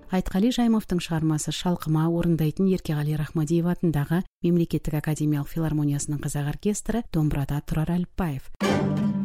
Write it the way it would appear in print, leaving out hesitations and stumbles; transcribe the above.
Айтқали Жаймовтың шығармасы «Шалқыма» орындайтын Еркеғали Рахмадиев атындағы Мемлекеттік академиялық филармониясының қазақ оркестрі, домбырада Тұрар Әліпбаев.